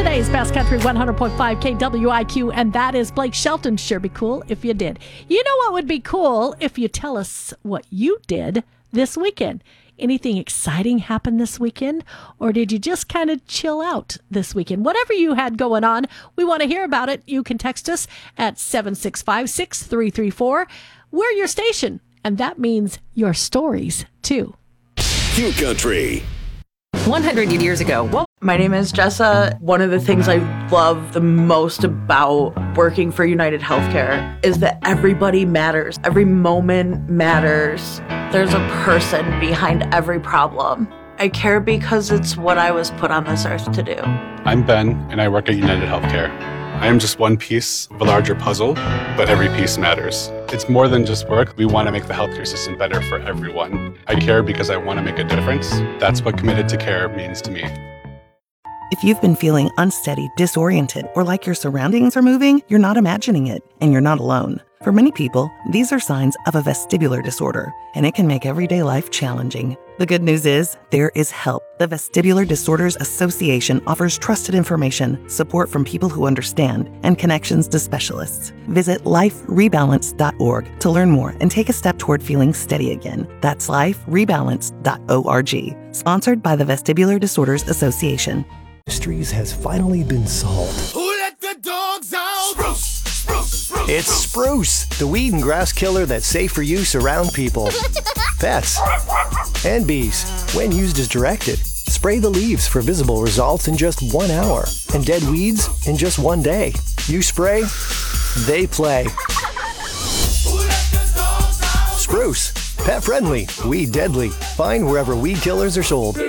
Today's Best Country 100.5 KWIQ, and that is Blake Shelton. Sure be cool if you did. You know what would be cool? If you tell us what you did this weekend. Anything exciting happened this weekend? Or did you just kind of chill out this weekend? Whatever you had going on, we want to hear about it. You can text us at 765-6334. We're your station, and that means your stories, too. Q Country. 100 years ago, what? My name is Jessa. One of the things I love the most about working for United Healthcare is that everybody matters. Every moment matters. There's a person behind every problem. I care because it's what I was put on this earth to do. I'm Ben, and I work at United Healthcare. I am just one piece of a larger puzzle, but every piece matters. It's more than just work. We want to make the healthcare system better for everyone. I care because I want to make a difference. That's what committed to care means to me. If you've been feeling unsteady, disoriented, or like your surroundings are moving, you're not imagining it, and you're not alone. For many people, these are signs of a vestibular disorder, and it can make everyday life challenging. The good news is, there is help. The Vestibular Disorders Association offers trusted information, support from people who understand, and connections to specialists. Visit liferebalance.org to learn more and take a step toward feeling steady again. That's liferebalance.org. Sponsored by the Vestibular Disorders Association. Mysteries has finally been solved. Who let the dogs out? Spruce, spruce, spruce. It's Spruce, the weed and grass killer that's safe for use around people, pets, and bees. When used as directed, spray the leaves for visible results in just 1 hour, and dead weeds in just 1 day. You spray, they play. Who let the dogs out? Spruce, pet friendly, weed deadly. Find wherever weed killers are sold.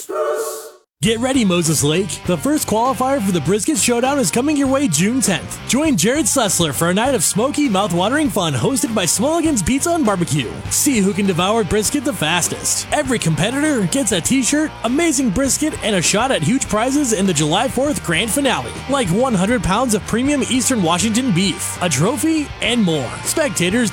Get ready, Moses Lake. The first qualifier for the Brisket Showdown is coming your way June 10th. Join Jared Slessler for a night of smoky, mouth-watering fun hosted by Smulligan's Pizza and Barbecue. See who can devour brisket the fastest. Every competitor gets a t-shirt, amazing brisket, and a shot at huge prizes in the July 4th grand finale, like 100 pounds of premium Eastern Washington beef, a trophy, and more. Spectators